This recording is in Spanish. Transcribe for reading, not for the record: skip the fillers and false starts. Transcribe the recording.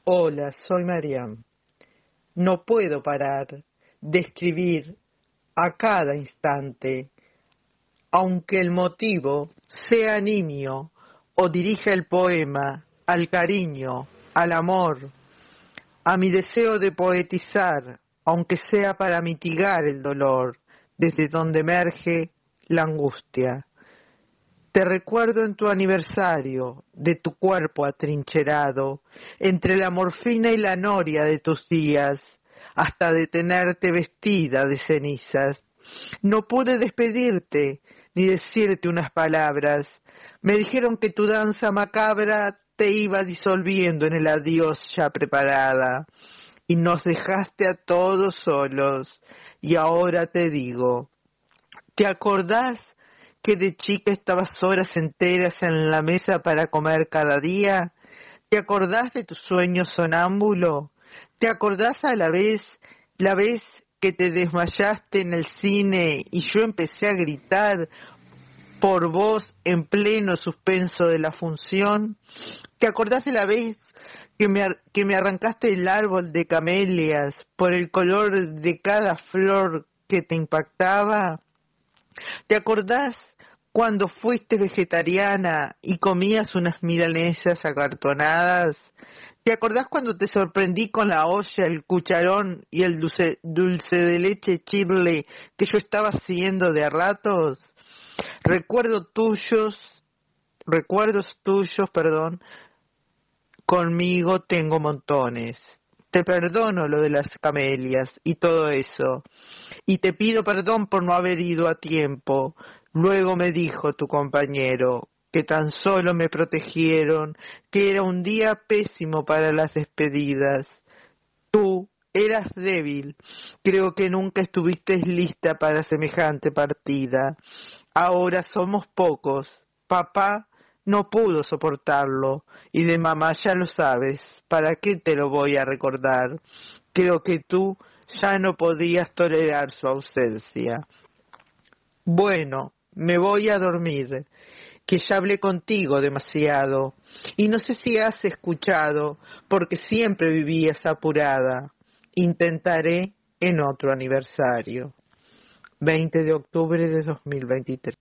Hola, soy Mariam. No puedo parar de escribir a cada instante, aunque el motivo sea nimio o dirija el poema al cariño, al amor, a mi deseo de poetizar, aunque sea para mitigar el dolor, desde donde emerge la angustia. Te recuerdo en tu aniversario, de tu cuerpo atrincherado, entre la morfina y la noria de tus días, hasta de tenerte vestida de cenizas. No pude despedirte, ni decirte unas palabras. Me dijeron que tu danza macabra te iba disolviendo en el adiós ya preparada, y nos dejaste a todos solos. Y ahora te digo, ¿te acordás que de chica estabas horas enteras en la mesa para comer cada día? ¿Te acordás de tu sueño sonámbulo? ¿Te acordás a la vez que te desmayaste en el cine y yo empecé a gritar por vos en pleno suspenso de la función? ¿Te acordás de la vez que me arrancaste el árbol de camelias por el color de cada flor que te impactaba? ¿Te acordás cuando fuiste vegetariana y comías unas milanesas acartonadas? ¿Te acordás cuando te sorprendí con la olla, el cucharón y el dulce de leche chile que yo estaba haciendo de a ratos? Recuerdos tuyos, recuerdos tuyos, perdón, conmigo tengo montones. Te perdono lo de las camelias y todo eso. Y te pido perdón por no haber ido a tiempo. Luego me dijo tu compañero que tan solo me protegieron, que era un día pésimo para las despedidas. Tú eras débil, creo que nunca estuviste lista para semejante partida. Ahora somos pocos. Papá no pudo soportarlo, y de mamá ya lo sabes. ¿Para qué te lo voy a recordar? Creo que tú ya no podías tolerar su ausencia. Bueno, me voy a dormir, que ya hablé contigo demasiado, y no sé si has escuchado, porque siempre vivías apurada. Intentaré en otro aniversario. 20 de octubre de 2023.